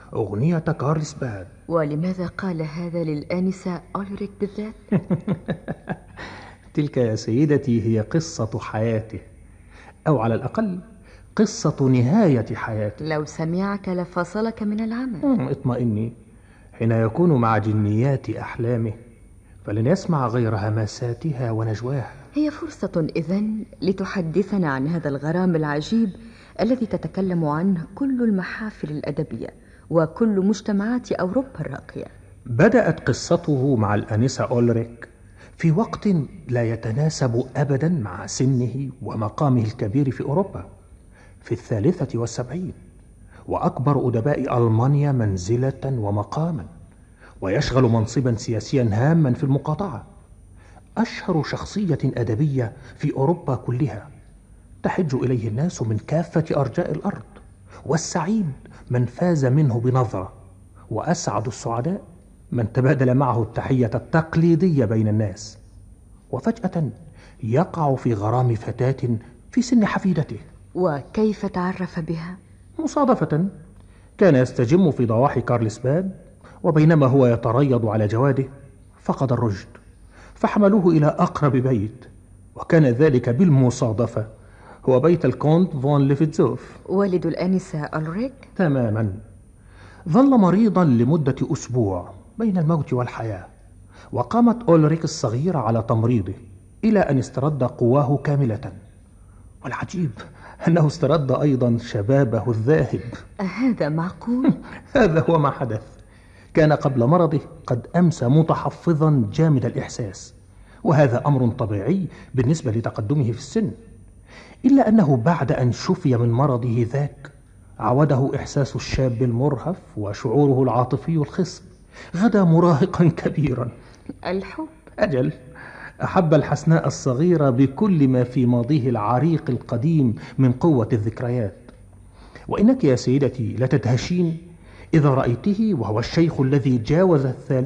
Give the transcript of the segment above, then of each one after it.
أغنية كارلسباد. ولماذا قال هذا للآنسة أولريك بالذات؟ تلك يا سيدتي هي قصة حياته، أو على الأقل قصة نهاية حياته. لو سمعك لفصلك من العمل. اطمئني، حين يكون مع جنيات أحلامه فلن يسمع غير همساتها ونجواها. هي فرصة إذن لتحدثنا عن هذا الغرام العجيب الذي تتكلم عنه كل المحافل الأدبية وكل مجتمعات أوروبا الراقية. بدأت قصته مع الآنسة أولريك في وقت لا يتناسب أبدا مع سنه ومقامه الكبير في أوروبا، في 73، وأكبر أدباء ألمانيا منزلة ومقاما، ويشغل منصبا سياسيا هاما في المقاطعة، أشهر شخصية أدبية في أوروبا كلها، تحج إليه الناس من كافة أرجاء الأرض، والسعيد من فاز منه بنظرة، وأسعد السعداء من تبادل معه التحية التقليدية بين الناس. وفجأة يقع في غرام فتاة في سن حفيدته. وكيف تعرف بها؟ مصادفة، كان يستجم في ضواحي كارلسباد، وبينما هو يتريض على جواده فقد الرشد، فحملوه إلى أقرب بيت، وكان ذلك بالمصادفة هو بيت الكونت فون ليفيتزوف، والد الآنسة أولريك. تماما. ظل مريضا لمدة أسبوع بين الموت والحياة، وقامت أولريك الصغيرة على تمريضه إلى أن استرد قواه كاملة، والعجيب أنه استرد أيضا شبابه الذاهب. أهذا معقول؟ هذا هو ما حدث. كان قبل مرضه قد أمسى متحفظا جامد الإحساس، وهذا أمر طبيعي بالنسبة لتقدمه في السن، إلا أنه بعد أن شفي من مرضه ذاك عوده إحساس الشاب المرهف وشعوره العاطفي الخصب. غدا مراهقا كبيرا. الحب. أجل، أحب الحسناء الصغيرة بكل ما في ماضيه العريق القديم من قوة الذكريات. وإنك يا سيدتي لتدهشين إذا رأيته وهو الشيخ الذي جاوز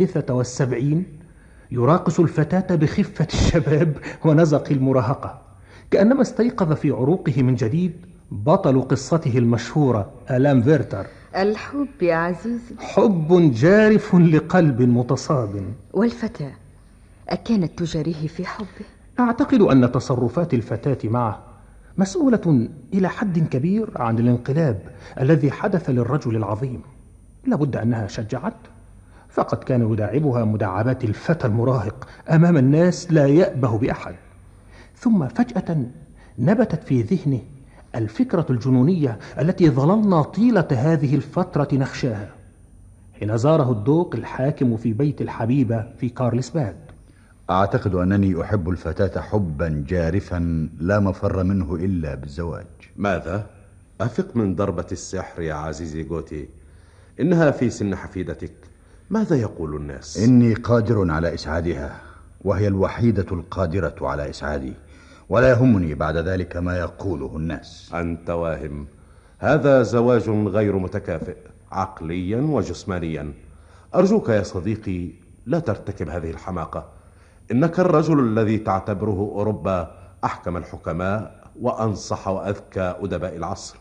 73 يراقص الفتاة بخفة الشباب ونزق المراهقة، كأنما استيقظ في عروقه من جديد بطل قصته المشهورة آلام فيرتر. الحب يا عزيزي، حب جارف لقلب متصاب. والفتاة أكانت تجاريه في حبه؟ أعتقد أن تصرفات الفتاة معه مسؤولة إلى حد كبير عن الانقلاب الذي حدث للرجل العظيم. لابد أنها شجعته، فقد كان يداعبها مداعبات الفتى المراهق أمام الناس لا يأبه بأحد. ثم فجأة نبتت في ذهنه الفكرة الجنونية التي ظللنا طيلة هذه الفترة نخشاها، حين زاره الدوق الحاكم في بيت الحبيبة في كارلسباد. أعتقد أنني أحب الفتاة حبا جارفا لا مفر منه إلا بالزواج. ماذا؟ أفق من ضربة السحر يا عزيزي غوتي، إنها في سن حفيدتك. ماذا يقول الناس؟ إني قادر على إسعادها، وهي الوحيدة القادرة على إسعادي، ولا يهمني بعد ذلك ما يقوله الناس. أنت واهم. هذا زواج غير متكافئ عقليا وجسمانيا. أرجوك يا صديقي لا ترتكب هذه الحماقة. إنك الرجل الذي تعتبره أوروبا أحكم الحكماء وأنصح وأذكى أدباء العصر.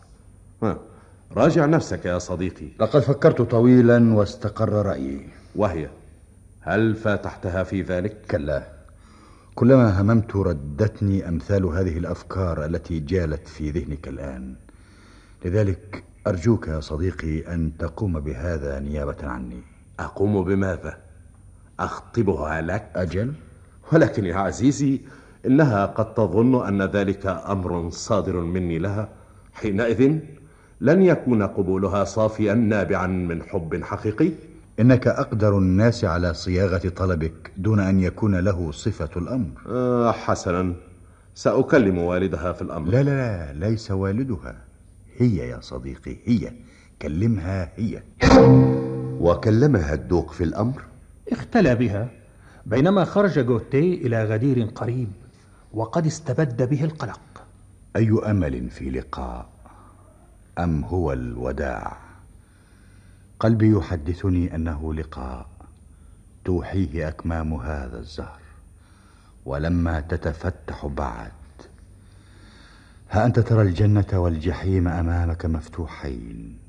راجع نفسك يا صديقي. لقد فكرت طويلا واستقر رأيي. وهي هل فاتحتها في ذلك؟ كلا، كلما هممت ردتني أمثال هذه الأفكار التي جالت في ذهنك الآن. لذلك أرجوك يا صديقي أن تقوم بهذا نيابة عني. أقوم بماذا؟ أخطبها لك؟ أجل، ولكن يا عزيزي إنها قد تظن أن ذلك أمر صادر مني لها. حينئذ لن يكون قبولها صافيا نابعا من حب حقيقي. إنك أقدر الناس على صياغة طلبك دون أن يكون له صفة الأمر. حسنا، سأكلم والدها في الأمر. لا لا لا، ليس والدها، هي يا صديقي، هي. كلمها هي. وكلمها الدوق في الأمر؟ اختلى بها بينما خرج غوتي إلى غدير قريب، وقد استبد به القلق. أي أمل في لقاء، أم هو الوداع؟ قلبي يحدثني أنه لقاء توحيه أكمام هذا الزهر، ولما تتفتح بعد. ها أنت ترى الجنة والجحيم أمامك مفتوحين،